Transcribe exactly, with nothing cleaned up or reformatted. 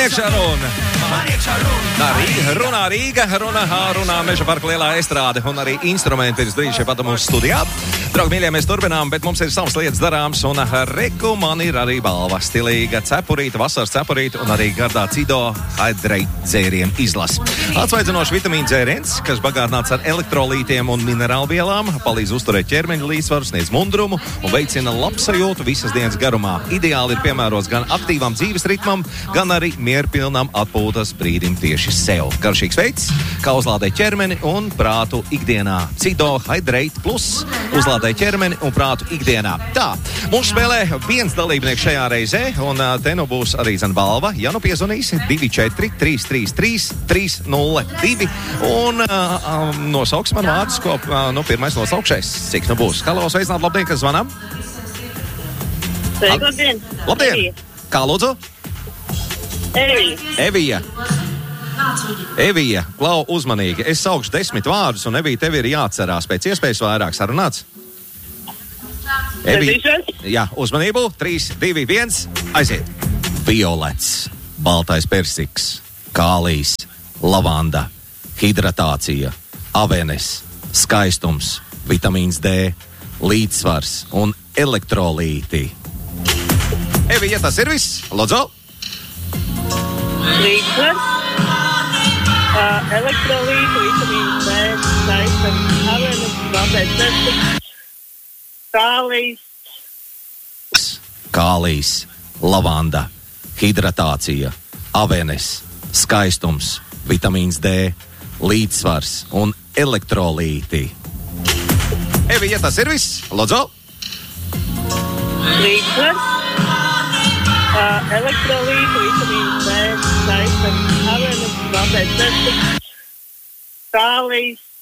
iekšā runa. Man iekšā runa. Tā Rīga, runā Rīga, runā, runā Meža parka lielā estrāde un arī instrumenti ir drīz šeit pat mūsu studijā. Draugi mīļie, mēs turpinām, bet mums ir savas lietas darāms un reku man ir arī balva. Stilīga cepurīta, vasaras cepurīta un arī gardā Cido Hydrate dzērienu izlas. Atsvaidzinoši vitamīnu dzēriens, kas bagātināts ar elektrolītiem un minerālvielām, palīdz uzturēt ķermeņa līdzsvaru, sniedz mundrumu un veicina labsajūtu visas dienas garumā. Ideāli ir piemērots gan aktīvam dzīves ritmam, gan arī mierpilnam atpūtas brīdim tieši sev. Garšīgs veids, kā uzlādēt ķermeni un prātu ikdienā. Cido Hydrate Plus uzlādē ķermeni un prātu ikdienā. Tā, mums spēlē viens dalībnieks šajā reizē, un te nu būs arī zan balva. Ja nu piezvanīs divi četri trīs trīs trīs trīs nulle divi un uh, um, nosauks man vārdus, ko uh, nu pirmais nosaukšais. Cik nu būs? Halo, sveicināt, labdien, kas zvanām? Sveiki, labdien. Labdien. Evija. Kā lūdzu? Evija. Evija. Evija, klau uzmanīgi. Es saukšu desmit vārdus, un Evija, tev ir jāatcerās pēc iespējas vairāk sarunāts. Evija, jā, uzmanību. trīs, divi, viens, aiziet. Violets, baltais persiks, kālijs, lavanda, hidratācija, avenes, skaistums, vitamīns D, līdzsvars un elektrolīti. Evija, tas ir viss. Lūdzu. Līdzsvars, uh, elektrolīti, vitamīns D, skaistums, avenes, baltais persiks, kālijs, kālijs, lavanda, hidratācija, avenes, skaistums, vitamīns D, līdzsvars un elektrolīti. Evija, tas ir viss. Lūdzu. līdzsvars, uh, elektrolīti, vitamīns D, skaistums, avenes, baltais persiks, kālijs,